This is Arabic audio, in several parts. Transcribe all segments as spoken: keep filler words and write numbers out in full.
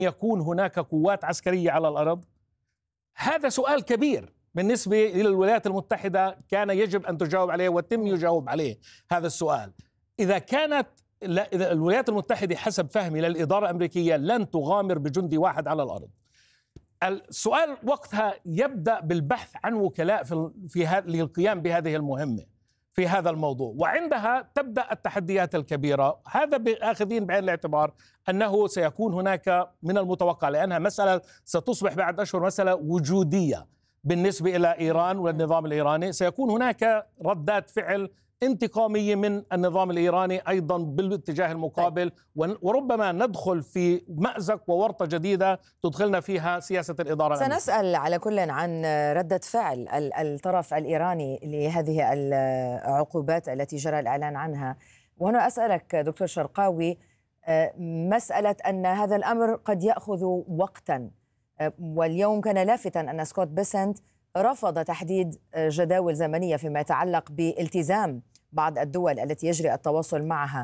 يكون هناك قوات عسكرية على الأرض؟ هذا سؤال كبير بالنسبة إلى الولايات المتحدة، كان يجب أن تجاوب عليه وتم يجاوب عليه هذا السؤال. إذا كانت إذا الولايات المتحدة حسب فهمي للإدارة الأمريكية لن تغامر بجندي واحد على الأرض، السؤال وقتها يبدأ بالبحث عن وكلاء في في للقيام بهذه المهمة في هذا الموضوع، وعندها تبدأ التحديات الكبيرة. هذا بآخذين بعين الاعتبار أنه سيكون هناك من المتوقع، لأنها مسألة ستصبح بعد أشهر مسألة وجودية بالنسبة إلى إيران والنظام الإيراني، سيكون هناك ردات فعل انتقامية من النظام الإيراني أيضا بالاتجاه المقابل، وربما ندخل في مأزق وورطة جديدة تدخلنا فيها سياسة الإدارة الأمريكية. سنسأل على كل عن ردة فعل الطرف الإيراني لهذه العقوبات التي جرى الإعلان عنها. وهنا أسألك دكتور شرقاوي، مسألة أن هذا الأمر قد يأخذ وقتا، واليوم كان لافتا أن سكوت بيسنت رفض تحديد جداول زمنية فيما يتعلق بالتزام بعض الدول التي يجري التواصل معها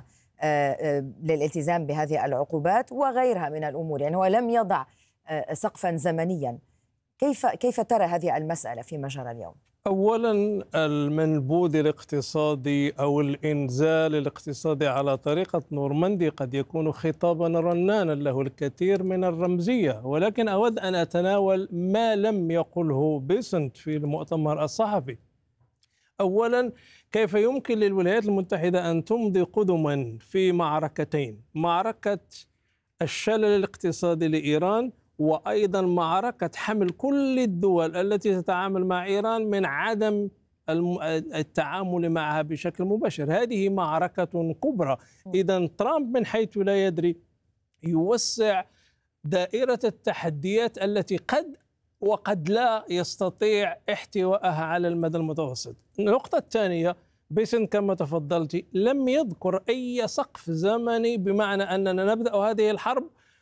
للالتزام بهذه العقوبات وغيرها من الأمور، يعني هو لم يضع سقفا زمنيا. كيف كيف ترى هذه المسألة فيما جرى اليوم؟ أولا، المنبوذ الاقتصادي أو الإنزال الاقتصادي على طريقة نورماندي قد يكون خطابا رنانا له الكثير من الرمزية، ولكن أود أن أتناول ما لم يقله بيسنت في المؤتمر الصحفي. أولا، كيف يمكن للولايات المتحدة أن تمضي قدما في معركتين، معركة الشلل الاقتصادي لإيران وأيضا معركة حمل كل الدول التي تتعامل مع إيران من عدم التعامل معها بشكل مباشر. هذه معركة كبرى. إذا ترامب من حيث لا يدري يوسع دائرة التحديات التي قد وقد لا يستطيع احتوائها على المدى المتوسط. النقطة الثانية، بيسنت كما تفضلت لم يذكر أي سقف زمني، بمعنى أننا نبدأ هذه الحرب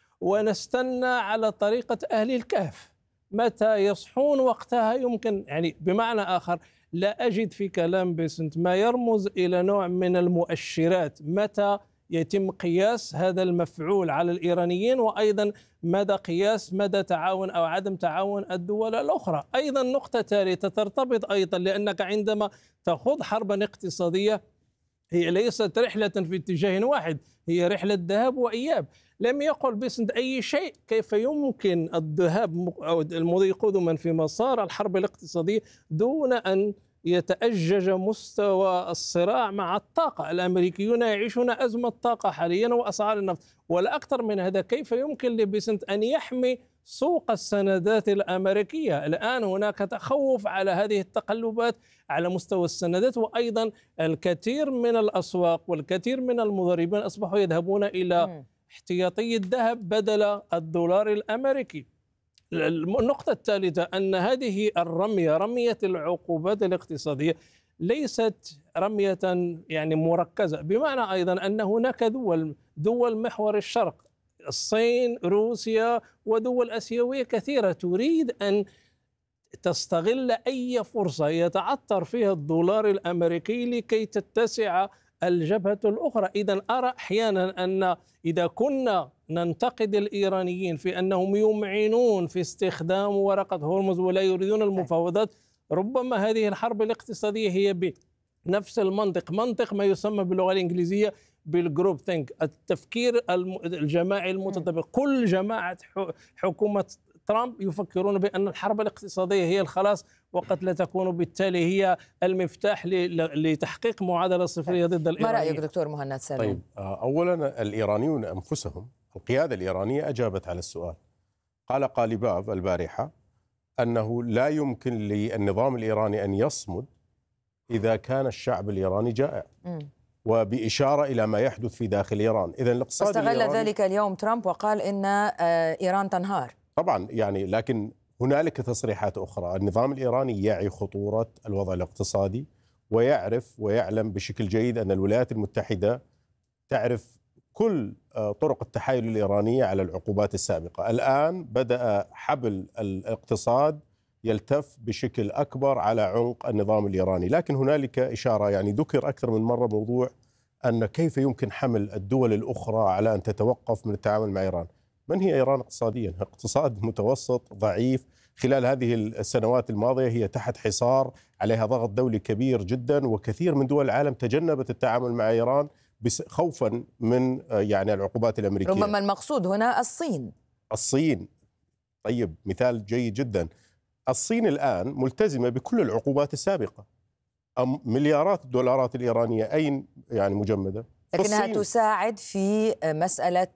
ونستنى على طريقة أهل الكهف متى يصحون وقتها يمكن، يعني بمعنى آخر لا أجد في كلام بيسنت ما يرمز إلى نوع من المؤشرات متى يتم قياس هذا المفعول على الإيرانيين، وأيضا مدى قياس مدى تعاون أو عدم تعاون الدول الأخرى. أيضا نقطة ثالثة ترتبط أيضا، لأنك عندما تخوض حربا اقتصادية هي ليست رحلة في اتجاه واحد، هي رحلة ذهاب وإياب. لم يقل بيسنت أي شيء كيف يمكن الذهاب أو المضي قدما في مسار الحرب الاقتصادية دون أن يتأجج مستوى الصراع مع الطاقة. الأمريكيون يعيشون أزمة طاقة حاليا وأسعار النفط، ولا أكثر من هذا. كيف يمكن لبيسنت أن يحمي سوق السندات الأمريكية؟ الآن هناك تخوف على هذه التقلبات على مستوى السندات، وأيضا الكثير من الأسواق والكثير من المضاربين أصبحوا يذهبون إلى احتياطي الذهب بدل الدولار الأمريكي. النقطة الثالثة أن هذه الرمية، رمية العقوبات الاقتصادية، ليست رمية يعني مركزة، بمعنى أيضا أن هناك دول دول محور الشرق، الصين، روسيا ودول آسيوية كثيرة تريد أن تستغل أي فرصة يتعثر فيها الدولار الأمريكي لكي تتسع الجبهة الأخرى. إذا أرى أحيانا أن إذا كنا ننتقد الإيرانيين في أنهم يمعنون في استخدام ورقة هرمز ولا يريدون المفاوضات، ربما هذه الحرب الاقتصادية هي بنفس المنطق، منطق ما يسمى باللغة الإنجليزية بالجروب ثينك، التفكير الجماعي المتطابق. كل جماعة حكومة ترامب يفكرون بأن الحرب الاقتصادية هي الخلاص، وقد لا تكون بالتالي هي المفتاح لتحقيق معادلة صفرية ضد الإيرانيين. ما رأيك دكتور مهند سالم؟ طيب، أولا الإيرانيون أنفسهم، القيادة الإيرانية أجابت على السؤال. قال قاليباف البارحة أنه لا يمكن للنظام الإيراني أن يصمد إذا كان الشعب الإيراني جائع، وبإشارة إلى ما يحدث في داخل إيران. إذا الاقتصاد استغل ذلك اليوم ترامب وقال إن إيران تنهار. طبعا يعني، لكن هنالك تصريحات أخرى. النظام الإيراني يعي خطورة الوضع الاقتصادي، ويعرف ويعلم بشكل جيد أن الولايات المتحدة تعرف كل طرق التحايل الإيرانية على العقوبات السابقة. الآن بدأ حبل الاقتصاد يلتف بشكل أكبر على عنق النظام الإيراني، لكن هنالك إشارة، يعني ذكر أكثر من مرة موضوع أن كيف يمكن حمل الدول الأخرى على أن تتوقف من التعامل مع إيران. من هي إيران اقتصاديا؟ اقتصاد متوسط ضعيف، خلال هذه السنوات الماضية هي تحت حصار، عليها ضغط دولي كبير جدا، وكثير من دول العالم تجنبت التعامل مع إيران خوفا من يعني العقوبات الأمريكية. ربما المقصود هنا الصين. الصين طيب مثال جيد جدا. الصين الآن ملتزمة بكل العقوبات السابقة. أم مليارات الدولارات الإيرانية أين يعني مجمدة؟ لكنها تساعد في مسألة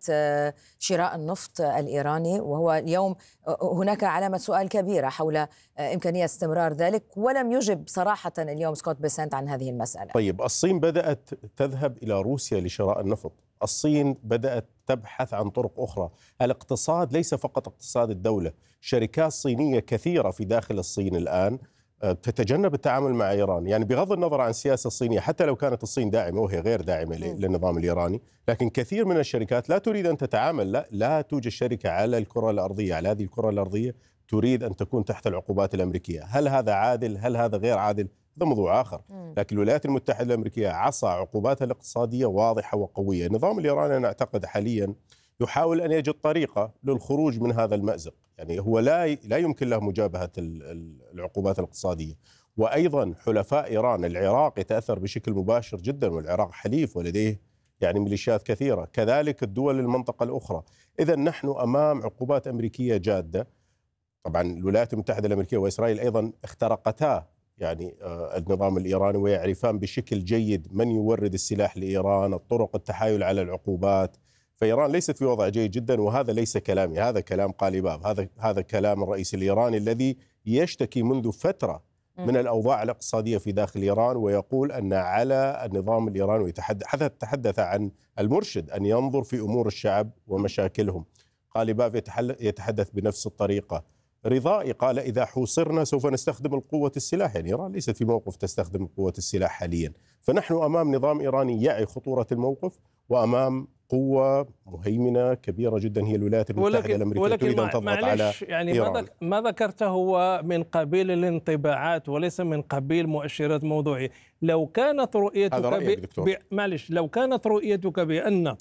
شراء النفط الإيراني، وهو اليوم هناك علامة سؤال كبيرة حول إمكانية استمرار ذلك، ولم يجب صراحة اليوم سكوت بيسنت عن هذه المسألة. طيب الصين بدأت تذهب إلى روسيا لشراء النفط، الصين بدأت تبحث عن طرق أخرى. الاقتصاد ليس فقط اقتصاد الدولة، شركات صينية كثيرة في داخل الصين الآن تتجنب التعامل مع إيران، يعني بغض النظر عن السياسة الصينية، حتى لو كانت الصين داعمة وهي غير داعمة للنظام الإيراني، لكن كثير من الشركات لا تريد أن تتعامل. لا, لا توجد شركة على الكرة الأرضية على هذه الكرة الأرضية تريد أن تكون تحت العقوبات الأمريكية. هل هذا عادل؟ هل هذا غير عادل؟ هذا موضوع آخر. لكن الولايات المتحدة الأمريكية عصا عقوباتها الاقتصادية واضحة وقوية. النظام الإيراني أنا أعتقد حاليا يحاول أن يجد طريقة للخروج من هذا المأزق، يعني هو لا لا يمكن له مجابهة العقوبات الاقتصادية. وأيضا حلفاء إيران، العراق يتأثر بشكل مباشر جدا، والعراق حليف ولديه يعني ميليشيات كثيرة، كذلك الدول المنطقة الأخرى. إذا نحن أمام عقوبات أمريكية جادة. طبعا الولايات المتحدة الأمريكية وإسرائيل أيضا اخترقتا يعني النظام الإيراني، ويعرفان بشكل جيد من يورد السلاح لإيران، الطرق التحايل على العقوبات. فإيران ليست في وضع جيد جدا، وهذا ليس كلامي، هذا كلام قالباف، هذا هذا كلام الرئيس الإيراني الذي يشتكي منذ فترة من الأوضاع الاقتصادية في داخل إيران، ويقول أن على النظام الإيراني، ويتحدث تحدث عن المرشد أن ينظر في أمور الشعب ومشاكلهم. قالباف يتحدث بنفس الطريقة. رضائي قال إذا حوصرنا سوف نستخدم القوة السلاح، يعني إيران ليست في موقف تستخدم قوة السلاح حاليا. فنحن أمام نظام إيراني يعي خطورة الموقف، وأمام قوة مهيمنة كبيرة جدا هي الولايات المتحدة الأمريكية، ولكن تريد أن تضغط على يعني إيران. ما ذكرته هو من قبيل الانطباعات وليس من قبيل مؤشرات موضوعية. لو كانت رؤيتك ب... معلش لو كانت رؤيتك بأن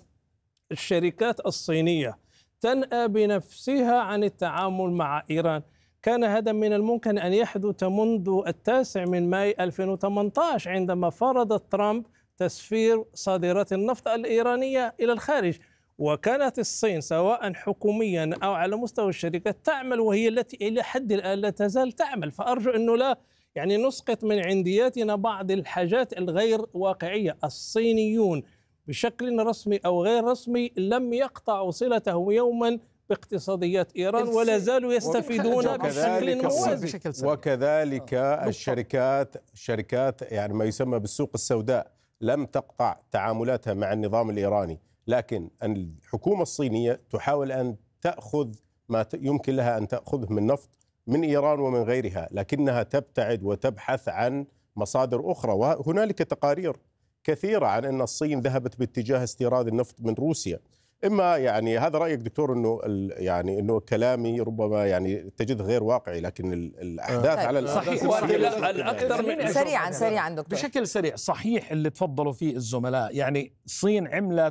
الشركات الصينية تنأى بنفسها عن التعامل مع إيران، كان هذا من الممكن أن يحدث منذ التاسع من ماي ألفين وثمانية عشر عندما فرض ترامب تسفير صادرات النفط الإيرانية إلى الخارج، وكانت الصين سواء حكوميا أو على مستوى الشركات تعمل، وهي التي إلى حد الآن لا تزال تعمل. فأرجو أنه لا يعني نسقط من عندياتنا بعض الحاجات الغير واقعية. الصينيون بشكل رسمي أو غير رسمي لم يقطعوا صلتهم يوما باقتصاديات إيران، ولا زالوا يستفيدون بشكل موازي. وكذلك الشركات الشركات يعني ما يسمى بالسوق السوداء لم تقطع تعاملاتها مع النظام الإيراني، لكن الحكومة الصينية تحاول أن تأخذ ما يمكن لها أن تأخذه من نفط من إيران ومن غيرها، لكنها تبتعد وتبحث عن مصادر أخرى. وهنالك تقارير كثيرة عن أن الصين ذهبت باتجاه استيراد النفط من روسيا. إما يعني هذا رأيك دكتور أنه يعني أنه كلامي ربما يعني تجد غير واقعي، لكن الأحداث على صحيح. الأكثر من سريعا سريعا دكتور بشكل سريع. صحيح اللي تفضلوا فيه الزملاء، يعني الصين عملت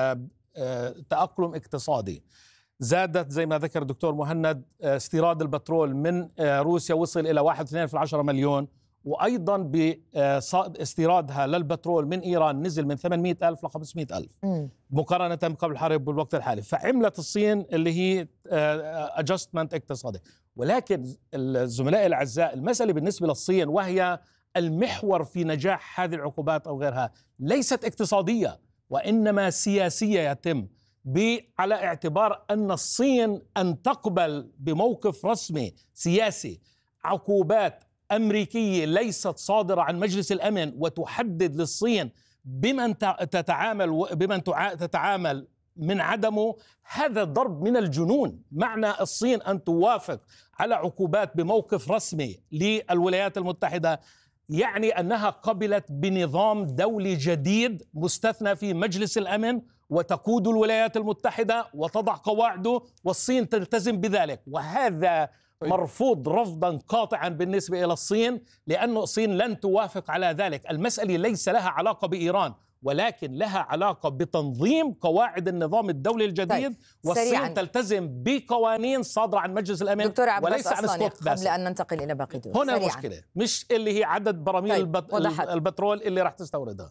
تأقلم اقتصادي، زادت زي ما ذكر الدكتور مهند استيراد البترول من روسيا وصل إلى واحد فاصلة اثنين في العشرة مليون، وأيضا باستيرادها للبترول من إيران نزل من ثمانمئة ألف ل خمسمئة ألف مقارنة قبل الحرب بالوقت الحالي. فعملت الصين اللي هي adjustment اقتصادي. ولكن الزملاء الأعزاء، المسألة بالنسبة للصين وهي المحور في نجاح هذه العقوبات أو غيرها ليست اقتصادية، وإنما سياسية، يتم على اعتبار أن الصين أن تقبل بموقف رسمي سياسي عقوبات أمريكية ليست صادرة عن مجلس الأمن وتحدد للصين بمن تتعامل بمن تتعامل من عدمه، هذا ضرب من الجنون. معنى الصين أن توافق على عقوبات بموقف رسمي للولايات المتحدة يعني أنها قبلت بنظام دولي جديد مستثنى في مجلس الأمن، وتقود الولايات المتحدة وتضع قواعده، والصين تلتزم بذلك. وهذا مرفوض رفضا قاطعا بالنسبة إلى الصين، لأن الصين لن توافق على ذلك. المسألة ليس لها علاقة بإيران، ولكن لها علاقة بتنظيم قواعد النظام الدولي الجديد. طيب. والصين تلتزم بقوانين صادرة عن مجلس الأمن دكتور عباس وليس عن سكوت باسل. قبل أن ننتقل إلى باقي الدول هنا سريعاً. مشكلة مش اللي هي عدد براميل طيب. البت... البترول اللي راح تستوردها.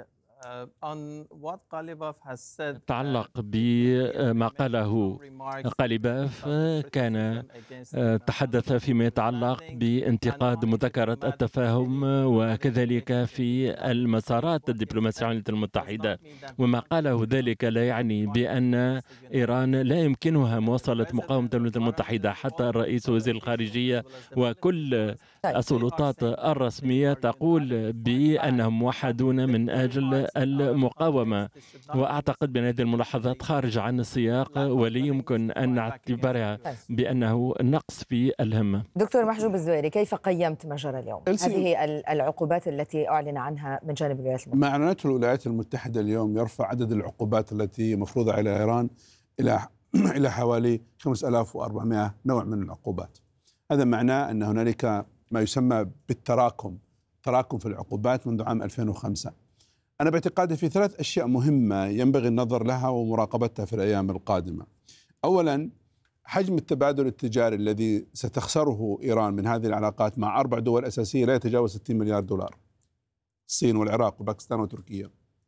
تعلق بما قاله قاليباف، كان تحدث فيما يتعلق بانتقاد مذكرة التفاهم وكذلك في المسارات الدبلوماسية الولايات المتحدة، وما قاله ذلك لا يعني بأن إيران لا يمكنها مواصلة مقاومة الولايات المتحدة. حتى الرئيس وزير الخارجية وكل السلطات الرسمية تقول بأنهم موحدون من أجل المقاومة، وأعتقد بأن هذه الملاحظات خارجة عن السياق ولا يمكن أن نعتبرها بأنه نقص في الهمة. دكتور محجوب الزويري، كيف قيمت ما جرى اليوم؟ هذه العقوبات التي أعلن عنها من جانب الولايات المتحدة. ما أعلنته الولايات المتحدة اليوم يرفع عدد العقوبات التي مفروضة على إيران إلى إلى حوالي خمسة آلاف وأربعمائة نوع من العقوبات. هذا معناه أن هنالك ما يسمى بالتراكم، تراكم في العقوبات منذ عام ألفين وخمسة. أنا باعتقادي في ثلاث أشياء مهمة ينبغي النظر لها ومراقبتها في الأيام القادمة. أولا، حجم التبادل التجاري الذي ستخسره إيران من هذه العلاقات مع أربع دول أساسية لا يتجاوز ستين مليار دولار: الصين والعراق وباكستان وتركيا.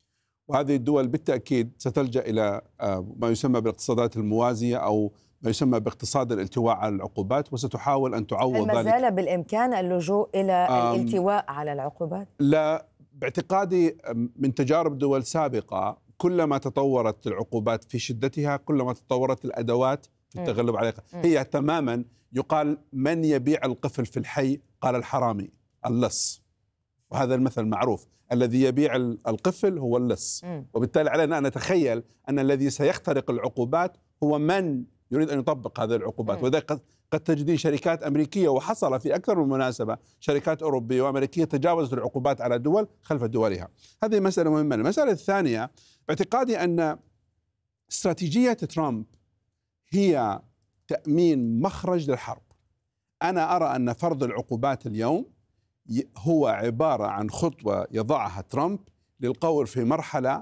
وهذه الدول بالتأكيد ستلجأ إلى ما يسمى بالاقتصادات الموازية أو ما يسمى باقتصاد الالتواء على العقوبات، وستحاول أن تعوض ذلك. هل ما زال بالإمكان اللجوء إلى الالتواء على العقوبات؟ لا، باعتقادي من تجارب دول سابقة كلما تطورت العقوبات في شدتها كلما تطورت الأدوات في التغلب عليها. هي تماما يقال من يبيع القفل في الحي قال الحرامي اللص، وهذا المثل معروف، الذي يبيع القفل هو اللص. وبالتالي علينا أن نتخيل أن الذي سيخترق العقوبات هو من يريد أن يطبق هذه العقوبات. وذلك قد, قد تجدين شركات أمريكية، وحصل في أكثر من مناسبة شركات أوروبية وأمريكية تجاوزت العقوبات على دول خلف دولها. هذه مسألة مهمة. المسألة الثانية باعتقادي أن استراتيجية ترامب هي تأمين مخرج للحرب. أنا أرى أن فرض العقوبات اليوم هو عبارة عن خطوة يضعها ترامب للقول في مرحلة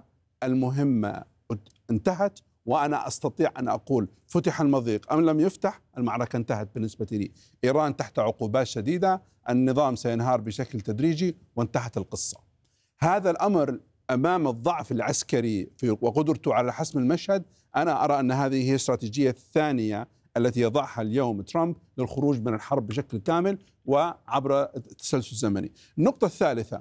المهمة انتهت، وأنا أستطيع أن أقول فتح المضيق أم لم يفتح، المعركة انتهت بالنسبة لي. إيران تحت عقوبات شديدة، النظام سينهار بشكل تدريجي وانتهت القصة. هذا الأمر أمام الضعف العسكري في وقدرته على حسم المشهد، أنا أرى أن هذه هي الاستراتيجية الثانية التي يضعها اليوم ترامب للخروج من الحرب بشكل كامل وعبر التسلسل الزمني. النقطة الثالثة،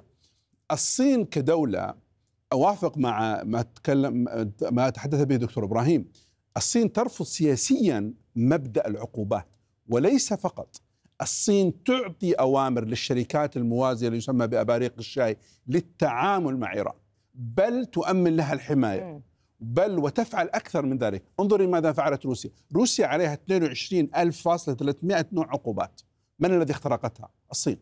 الصين كدولة، أوافق مع ما تكلم ما تحدث به دكتور إبراهيم. الصين ترفض سياسيا مبدأ العقوبات، وليس فقط. الصين تعطي أوامر للشركات الموازية اللي يسمى بأباريق الشاي للتعامل مع إيران، بل تؤمن لها الحماية، بل وتفعل أكثر من ذلك. انظري ماذا فعلت روسيا. روسيا عليها اثنين وعشرين ألف وثلاثمائة نوع عقوبات. من الذي اخترقتها؟ الصين.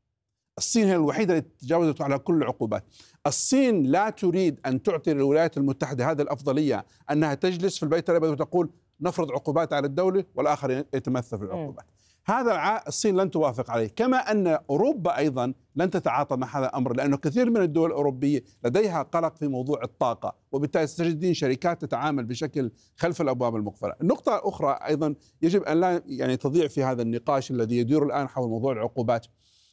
الصين هي الوحيدة التي تجاوزت على كل العقوبات. الصين لا تريد أن تعطي للولايات المتحدة هذه الأفضلية أنها تجلس في البيت الأبيض وتقول نفرض عقوبات على الدولة والآخر يتمثل في العقوبات. هذا الصين لن توافق عليه، كما أن أوروبا أيضا لن تتعاطى مع هذا الأمر، لأنه كثير من الدول الأوروبية لديها قلق في موضوع الطاقة، وبالتالي ستجدين شركات تتعامل بشكل خلف الأبواب المقفلة. النقطة الأخرى أيضا يجب أن لا يعني تضيع في هذا النقاش الذي يدور الآن حول موضوع العقوبات.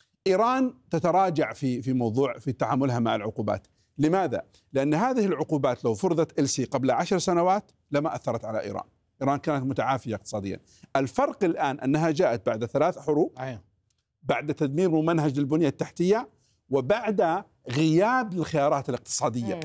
إيران تتراجع في في موضوع في تعاملها مع العقوبات. لماذا؟ لأن هذه العقوبات لو فرضت إلسي قبل عشر سنوات لما أثرت على إيران. إيران كانت متعافية اقتصاديا. الفرق الآن أنها جاءت بعد ثلاث حروب، بعد تدمير ممنهج للبنية التحتية، وبعد غياب الخيارات الاقتصادية.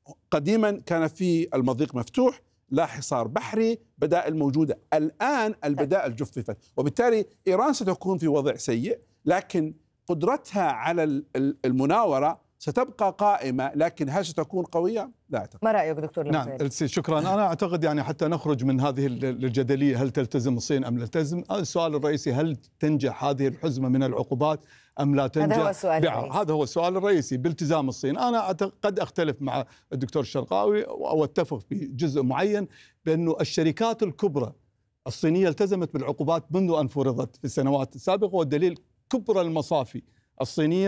قديما كان في المضيق مفتوح، لا حصار بحري، بدائل موجودة. الآن البدائل جففت، وبالتالي إيران ستكون في وضع سيء، لكن قدرتها على المناورة ستبقى قائمة. لكن هل ستكون قوية؟ لا أعتقد. ما رأيك دكتور؟ نعم إلسي، شكرا. أنا أعتقد يعني حتى نخرج من هذه الجدلية، هل تلتزم الصين أم لا تلتزم؟ السؤال الرئيسي، هل تنجح هذه الحزمة من العقوبات أم لا تنجح؟ هذا هو السؤال الرئيسي. هذا هو السؤال الرئيسي بالتزام الصين. أنا قد أختلف مع الدكتور الشرقاوي وأتفق في جزء معين بأنه الشركات الكبرى الصينية التزمت بالعقوبات منذ أن فرضت في السنوات السابقة، والدليل كبرى المصافي الصينية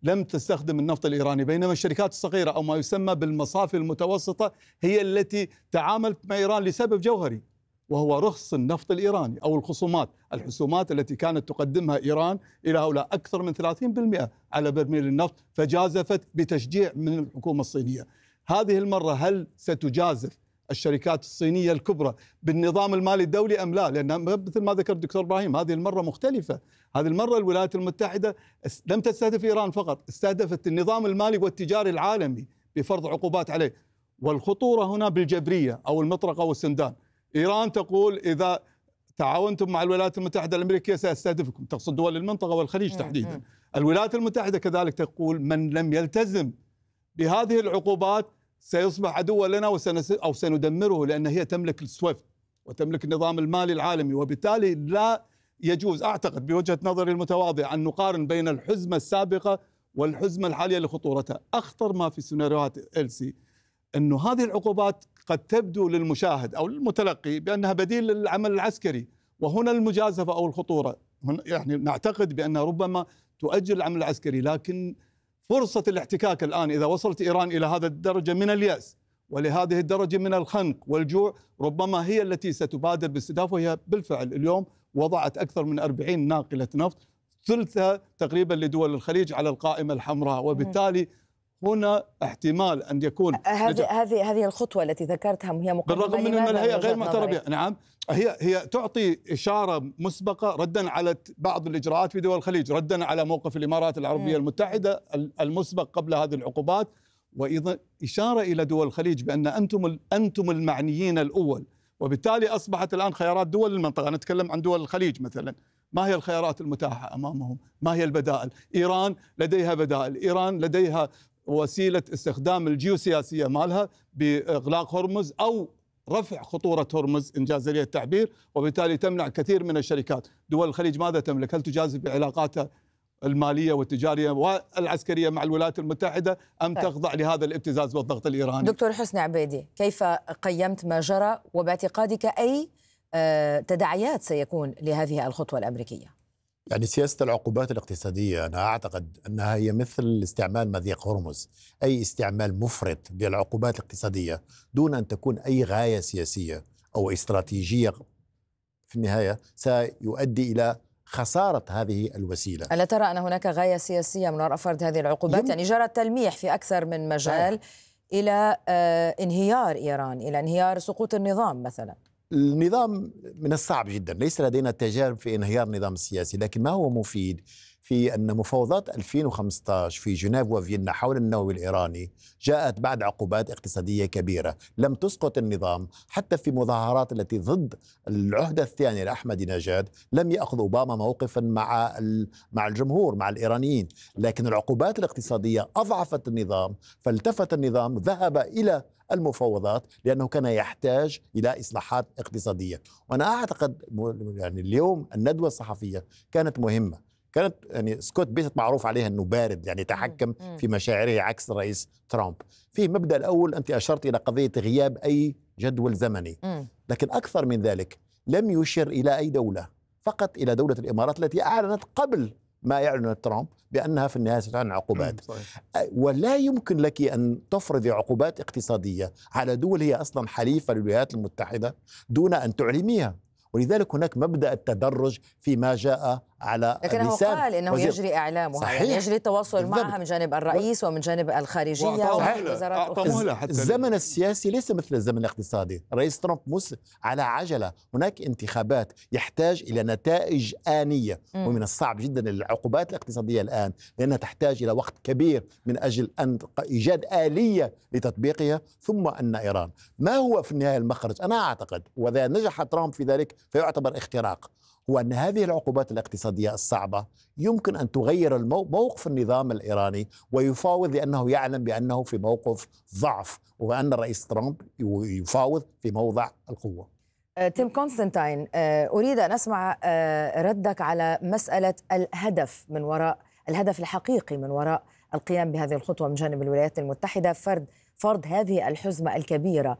لم تستخدم النفط الإيراني، بينما الشركات الصغيرة أو ما يسمى بالمصافي المتوسطة هي التي تعاملت مع إيران لسبب جوهري، وهو رخص النفط الإيراني أو الخصومات الحسومات التي كانت تقدمها إيران إلى هؤلاء أكثر من ثلاثين بالمئة على برميل النفط، فجازفت بتشجيع من الحكومة الصينية. هذه المرة هل ستجازف الشركات الصينية الكبرى بالنظام المالي الدولي أم لا؟ لأن مثل ما ذكر الدكتور إبراهيم هذه المرة مختلفة. هذه المرة الولايات المتحدة لم تستهدف إيران فقط، استهدفت النظام المالي والتجاري العالمي بفرض عقوبات عليه. والخطورة هنا بالجبرية أو المطرقة والسندان. إيران تقول إذا تعاونتم مع الولايات المتحدة الأمريكية سأستهدفكم، تقصد دول المنطقة والخليج تحديدا. الولايات المتحدة كذلك تقول من لم يلتزم بهذه العقوبات سيصبح عدوا لنا وسنس أو سندمره، لأن هي تملك السويفت وتملك النظام المالي العالمي، وبالتالي لا يجوز أعتقد بوجهة نظري المتواضعة أن نقارن بين الحزمة السابقة والحزمة الحالية لخطورتها. أخطر ما في سيناريوهات إلسي أنه هذه العقوبات قد تبدو للمشاهد أو للمتلقي بأنها بديل للعمل العسكري، وهنا المجازفة أو الخطورة. يعني نعتقد بأنها ربما تؤجل العمل العسكري، لكن فرصة الاحتكاك الآن إذا وصلت إيران إلى هذا الدرجة من اليأس ولهذه الدرجة من الخنق والجوع ربما هي التي ستبادر باستهدافه. وهي بالفعل اليوم وضعت أكثر من أربعين ناقلة نفط، ثلثها تقريبا لدول الخليج على القائمة الحمراء، وبالتالي هنا احتمال أن يكون هذه هذه هذه الخطوة التي ذكرتها هي مقدمة بالرغم من أن هي غير معترف بها. نعم، هي هي تعطي إشارة مسبقة ردا على بعض الإجراءات في دول الخليج، ردا على موقف الإمارات العربية المتحدة المسبق قبل هذه العقوبات، وأيضا إشارة إلى دول الخليج بأن أنتم أنتم المعنيين الأول. وبالتالي أصبحت الآن خيارات دول المنطقة، نتكلم عن دول الخليج مثلا، ما هي الخيارات المتاحة أمامهم؟ ما هي البدائل؟ إيران لديها بدائل، إيران لديها وسيلة استخدام الجيوسياسية مالها بإغلاق هرمز أو رفع خطورة هرمز إن جاز لي التعبير، وبالتالي تمنع كثير من الشركات. دول الخليج ماذا تملك؟ هل تجازف بعلاقاتها المالية والتجارية والعسكرية مع الولايات المتحدة أم طيب. تخضع لهذا الابتزاز والضغط الإيراني؟ دكتور حسني عبيدي، كيف قيمت ما جرى وباعتقادك أي تداعيات سيكون لهذه الخطوة الأمريكية؟ يعني سياسة العقوبات الاقتصادية أنا أعتقد أنها هي مثل استعمال مضيق هرمز، أي استعمال مفرط للعقوبات الاقتصادية دون أن تكون أي غاية سياسية أو استراتيجية في النهاية سيؤدي إلى خسارة هذه الوسيلة. ألا ترى أن هناك غاية سياسية من وراء فرض هذه العقوبات؟ يعني جرى التلميح في أكثر من مجال إلى انهيار إيران، إلى انهيار سقوط النظام مثلا. النظام من الصعب جدا، ليس لدينا تجارب في انهيار النظام السياسي، لكن ما هو مفيد في أن مفاوضات ألفين وخمسة عشر في جنيف وفيينا حول النووي الإيراني جاءت بعد عقوبات اقتصادية كبيرة لم تسقط النظام. حتى في مظاهرات التي ضد العهدة الثانية لأحمد نجاد لم يأخذ أوباما موقفا مع مع الجمهور مع الإيرانيين، لكن العقوبات الاقتصادية أضعفت النظام، فالتفت النظام ذهب إلى المفاوضات لأنه كان يحتاج إلى إصلاحات اقتصادية. وأنا أعتقد يعني اليوم الندوة الصحفية كانت مهمة. كانت يعني سكوت بيست معروف عليها أنه بارد، يعني يتحكم في مشاعره عكس الرئيس ترامب. في مبدأ الأول أنت أشرت إلى قضية غياب أي جدول زمني، لكن أكثر من ذلك لم يشر إلى أي دولة، فقط إلى دولة الإمارات التي أعلنت قبل ما يعلن ترامب بأنها في النهاية ستعلن عقوبات. ولا يمكن لك أن تفرض عقوبات اقتصادية على دول هي أصلا حليفة للولايات المتحدة دون أن تعلميها. ولذلك هناك مبدأ التدرج فيما جاء على لكنه لسان قال إنه وزير. يجري إعلامها، يعني يجري التواصل معها من جانب الرئيس ومن جانب الخارجية ووزارات أخرى. الزمن السياسي ليس مثل الزمن الاقتصادي. رئيس ترامب مس على عجلة، هناك انتخابات، يحتاج إلى نتائج آنية، م. ومن الصعب جدا العقوبات الاقتصادية الآن لأنها تحتاج إلى وقت كبير من أجل أن إيجاد آلية لتطبيقها. ثم أن إيران ما هو في النهاية المخرج؟ أنا أعتقد وإذا نجح ترامب في ذلك فيعتبر اختراق، هو أن هذه العقوبات الاقتصادية الصعبة يمكن أن تغير موقف النظام الإيراني ويفاوض، لأنه يعلم بأنه في موقف ضعف وأن الرئيس ترامب يفاوض في موضع القوة. تيم كونستانتين، أريد أن أسمع ردك على مسألة الهدف من وراء الهدف الحقيقي من وراء القيام بهذه الخطوة من جانب الولايات المتحدة، فرض فرض هذه الحزمة الكبيرة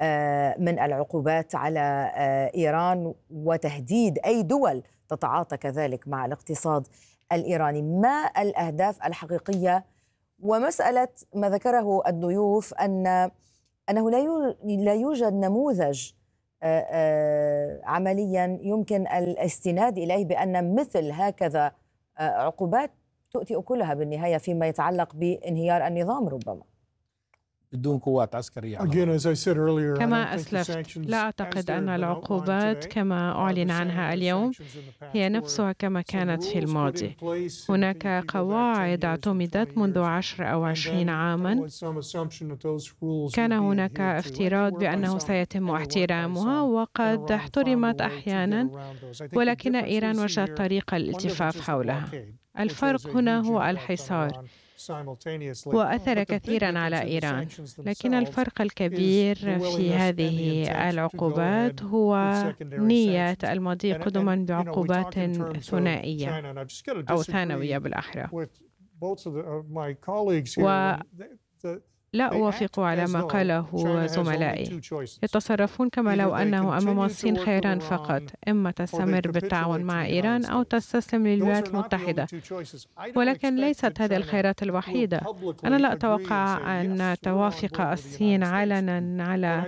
من العقوبات على إيران وتهديد أي دول تتعاطى كذلك مع الاقتصاد الإيراني، ما الأهداف الحقيقية؟ ومسألة ما ذكره الضيوف أن أنه لا يوجد نموذج عمليا يمكن الاستناد إليه بأن مثل هكذا عقوبات تؤتي أكلها بالنهاية فيما يتعلق بانهيار النظام ربما بدون قوات عسكرية. كما أسلفت، لا أعتقد أن العقوبات كما أعلن عنها اليوم هي نفسها كما كانت في الماضي. هناك قواعد اعتمدت منذ عشر أو عشرين عاما، كان هناك افتراض بأنه سيتم احترامها وقد احترمت أحيانا، ولكن إيران وجدت طريقة الالتفاف حولها. الفرق هنا هو الحصار، وأثر كثيرا على إيران، لكن الفرق الكبير في هذه العقوبات هو نية المضي قدما بعقوبات ثنائية أو ثانوية بالأحرى. و لا أوافق على ما قاله زملائي، يتصرفون كما لو أنه أمام الصين خيران فقط، إما تستمر بالتعاون مع إيران أو تستسلم للولايات المتحدة، ولكن ليست هذه الخيارات الوحيدة. أنا لا أتوقع أن توافق الصين علنا على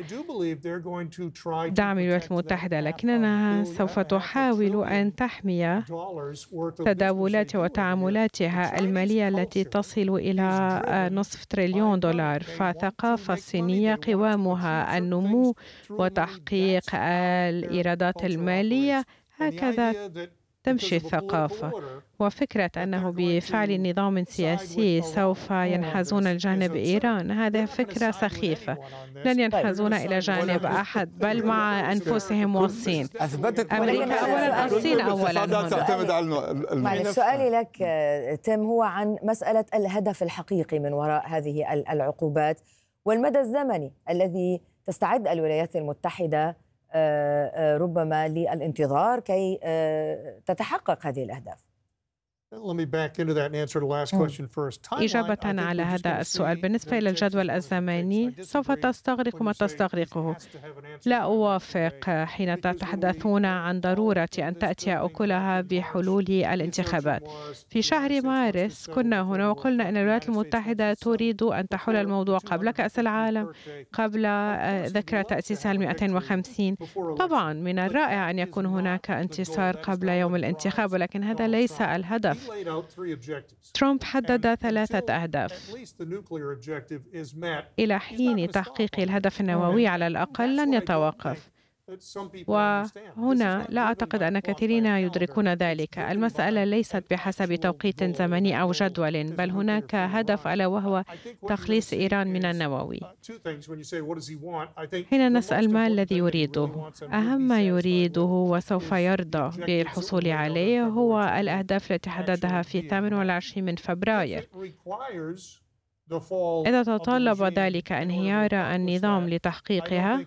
دعم الولايات المتحدة، لكنها سوف تحاول أن تحمي تداولاتها وتعاملاتها المالية التي تصل إلى نصف تريليون دولار. فالثقافة الصينية قوامها النمو وتحقيق الإيرادات المالية، هكذا تمشي الثقافة. وفكرة أنه بفعل نظام سياسي سوف ينحازون لجانب إيران، هذه فكرة سخيفة. لن ينحازون إلى جانب أحد، بل مع أنفسهم والصين. أمريكا أولا، الصين أولا. سؤالي لك تيم هو عن مسألة الهدف الحقيقي من وراء هذه العقوبات والمدى الزمني الذي تستعد الولايات المتحدة ربما للانتظار كي تتحقق هذه الأهداف. إجابة على هذا السؤال، بالنسبة إلى الجدول الزمني سوف تستغرق ما تستغرقه. لا أوافق حين تتحدثون عن ضرورة أن تأتي أكلها بحلول الانتخابات. في شهر مارس كنا هنا وقلنا أن الولايات المتحدة تريد أن تحل الموضوع قبل كأس العالم، قبل ذكرى تأسيسها المئتين وخمسين. طبعا من الرائع أن يكون هناك انتصار قبل يوم الانتخاب، ولكن هذا ليس الهدف. ترامب حدد ثلاثة أهداف. إلى حين تحقيق الهدف النووي على الأقل لن يتوقف، وهنا لا أعتقد أن كثيرين يدركون ذلك. المسألة ليست بحسب توقيت زمني أو جدول، بل هناك هدف ألا وهو تخليص إيران من النووي. حين نسأل ما الذي يريده، أهم ما يريده وسوف يرضى بالحصول عليه هو الأهداف التي حددها في الثامن والعشرين من فبراير. إذا تطلب ذلك انهيار النظام لتحقيقها،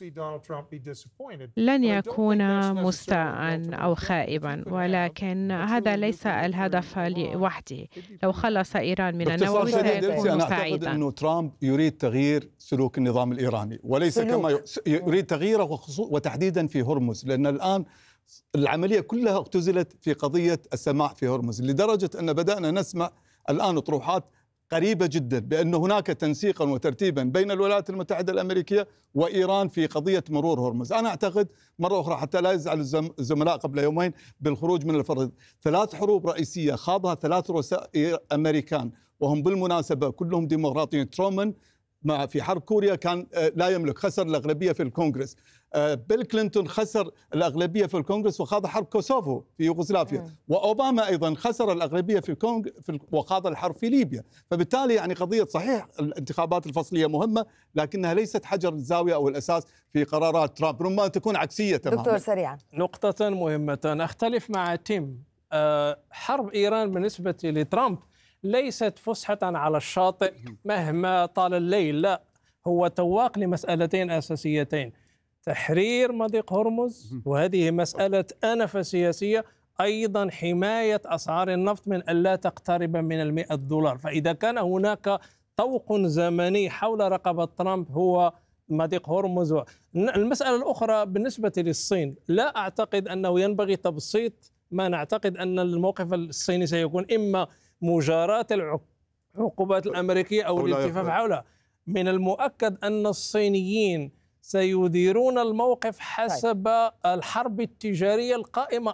لن يكون مستاءً أو خائباً، ولكن هذا ليس الهدف لوحده. لو خلص إيران من النووي سيكون سعيداً. أنه ترامب يريد تغيير سلوك النظام الإيراني، وليس سلوك. كما يريد تغييره وتحديداً في هرمز، لأن الآن العملية كلها اختزلت في قضية السماح في هرمز، لدرجة أن بدأنا نسمع الآن أطروحات قريبة جدا بأن هناك تنسيقا وترتيبا بين الولايات المتحدة الأمريكية وإيران في قضية مرور هرمز. أنا أعتقد مرة أخرى حتى لا يزعل الزملاء قبل يومين بالخروج من الفرض، ثلاث حروب رئيسية خاضها ثلاث رؤساء أمريكان وهم بالمناسبة كلهم ديمقراطيين. ترومان في حرب كوريا كان لا يملك، خسر الأغلبية في الكونغرس. بيل كلينتون خسر الأغلبية في الكونغرس وخاض حرب كوسوفو في يوغوسلافيا، وأوباما أيضا خسر الأغلبية في الكونغ وخاض الحرب في ليبيا. فبالتالي يعني قضية صحيح الانتخابات الفصلية مهمة، لكنها ليست حجر الزاوية أو الأساس في قرارات ترامب، ربما تكون عكسية تماما. دكتور سريعا، نقطة مهمة أختلف مع تيم. حرب إيران بالنسبة لترامب ليست فسحة على الشاطئ مهما طال الليل، لا، هو تواق لمسألتين أساسيتين: تحرير مضيق هرمز، وهذه مسألة أنفة سياسية، أيضا حماية أسعار النفط من ألا تقترب من المئة دولار. فإذا كان هناك طوق زمني حول رقبة ترامب هو مضيق هرمز. المسألة الأخرى بالنسبة للصين، لا أعتقد أنه ينبغي تبسيط ما نعتقد أن الموقف الصيني سيكون إما مجاراة العقوبات الأمريكية أو الالتفاف حولها. من المؤكد أن الصينيين سيديرون الموقف حسب الحرب التجارية القائمة